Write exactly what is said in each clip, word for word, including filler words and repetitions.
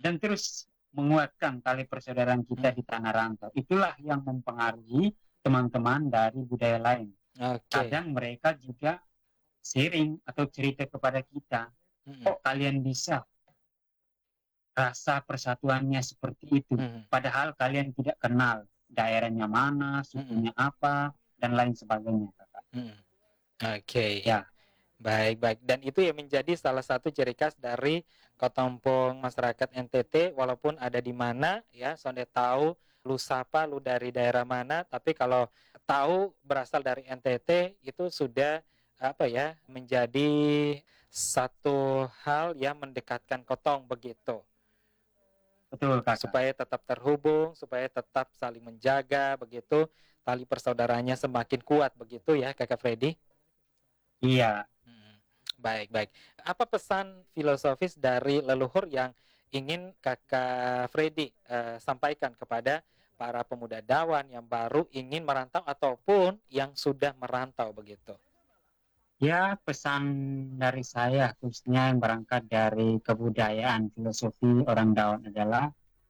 dan terus menguatkan tali persaudaraan kita Hmm. di tanah rantau. Itulah yang mempengaruhi teman-teman dari budaya lain. Oke. Kadang mereka juga sharing atau cerita kepada kita, Hmm. kok kalian bisa rasa persatuannya seperti itu, Hmm. padahal kalian tidak kenal daerahnya mana, Hmm. sukunya apa, dan lain sebagainya, Kakak. Hmm. Oke. Ya, Baik, baik. Dan itu yang menjadi salah satu ciri khas dari kelompok masyarakat N T T, walaupun ada di mana, ya, sonde tahu lu sapa, lu dari daerah mana, tapi kalau tahu berasal dari N T T itu sudah apa ya, menjadi satu hal yang mendekatkan Kotong begitu. betul, Kakak. Supaya tetap terhubung, supaya tetap saling menjaga begitu, tali persaudaraannya semakin kuat begitu ya, Kakak Freddy? Iya, Hmm, baik, baik. Apa pesan filosofis dari leluhur yang ingin Kakak Freddy eh, sampaikan kepada para pemuda Dawan yang baru ingin merantau ataupun yang sudah merantau begitu? ya pesan dari saya khususnya yang berangkat dari kebudayaan filosofi orang Dawan adalah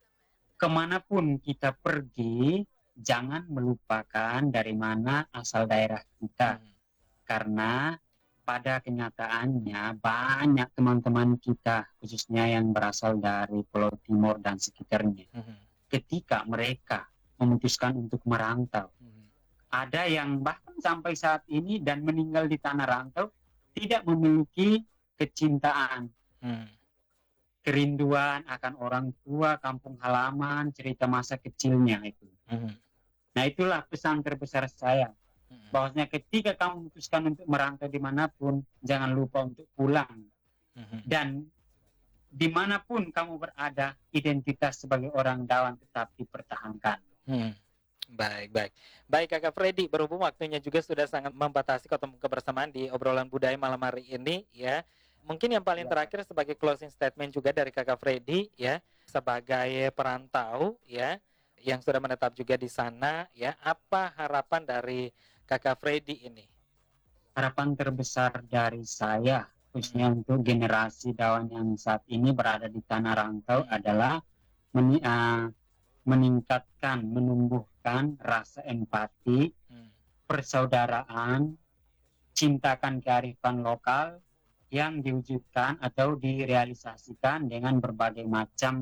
kemanapun kita pergi, jangan melupakan dari mana asal daerah kita. Hmm, Karena pada kenyataannya banyak teman-teman kita, khususnya yang berasal dari Pulau Timur dan sekitarnya, hmm, ketika mereka memutuskan untuk merantau, hmm, ada yang bahkan sampai saat ini dan meninggal di tanah rantau tidak memiliki kecintaan, hmm, kerinduan akan orang tua, kampung halaman, cerita masa kecilnya itu. hmm, Nah, itulah pesan terbesar saya. hmm, Bahwasanya ketika kamu memutuskan untuk merantau dimanapun, jangan lupa untuk pulang. hmm, Dan dimanapun kamu berada, identitas sebagai orang Dawan tetap dipertahankan. hmm. Baik, baik. Baik, Kakak Freddy, berhubung waktunya juga sudah sangat membatasi ketemu kebersamaan di obrolan budaya malam hari ini, ya. Mungkin yang paling Ya, terakhir sebagai closing statement juga dari Kakak Freddy, ya, sebagai perantau, ya, yang sudah menetap juga di sana, ya, apa harapan dari Kakak Freddy ini? harapan terbesar dari saya, khususnya Mm, untuk generasi Dawan yang saat ini berada di tanah rantau mm, adalah meni uh, meningkatkan, menumbuhkan rasa empati, mm, persaudaraan, cintakan kearifan lokal yang diwujudkan atau direalisasikan dengan berbagai macam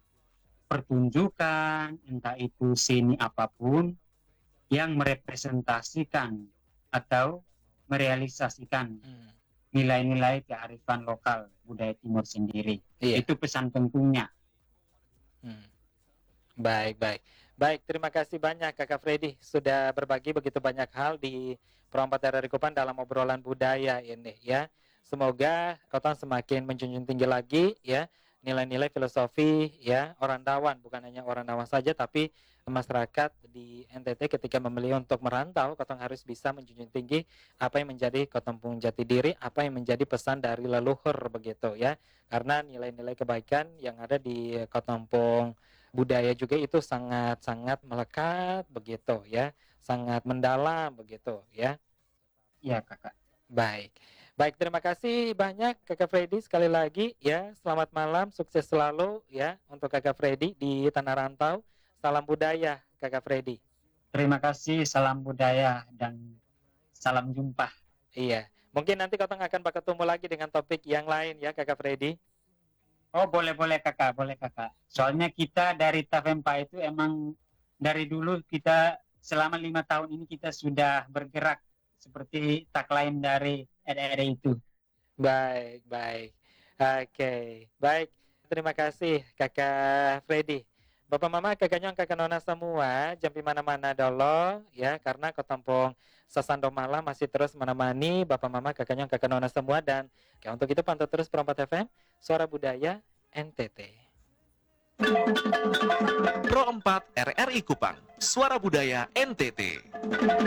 pertunjukan, entah itu seni apapun, yang merepresentasikan atau merealisasikan mm, nilai-nilai kearifan lokal budaya Timur sendiri. iya. Itu pesan tentunya. Mm. Baik, baik. Baik, terima kasih banyak Kakak Freddy sudah berbagi begitu banyak hal di Perompak dari Kupan dalam obrolan budaya ini ya. Semoga Kota semakin menjunjung tinggi lagi ya nilai-nilai filosofi ya orang Dawan, bukan hanya orang Dawan saja tapi masyarakat di N T T ketika memilih untuk merantau, Kota harus bisa menjunjung tinggi apa yang menjadi Kotong jati diri, apa yang menjadi pesan dari leluhur begitu ya. Karena nilai-nilai kebaikan yang ada di Kotong budaya juga itu sangat-sangat melekat begitu ya, sangat mendalam begitu ya. Ya, Kakak. Baik. Baik, terima kasih banyak Kakak Freddy sekali lagi ya. Selamat malam, sukses selalu ya untuk Kakak Freddy di Tanah Rantau. Salam budaya Kakak Freddy. Terima kasih, salam budaya dan salam jumpa. Iya. Mungkin nanti Kotong akan bertemu lagi dengan topik yang lain ya Kakak Freddy. Oh, boleh-boleh Kakak, boleh Kakak. Soalnya kita dari Tavempa itu emang dari dulu kita selama lima tahun ini kita sudah bergerak seperti tak lain dari R R itu. Baik, baik. Oke, baik. Terima kasih Kakak Freddy. Bapak Mama, Kakak Nyong, Kakak Nona semua, jampi mana-mana dolo ya, karena Kotampung Sasando Malam masih terus menemani Bapak Mama, Kakak Nyong, Kakak Nona semua dan ya, untuk itu pantau terus Perempat F M, Suara Budaya N T T. Pro empat R R I Kupang, Suara Budaya N T T.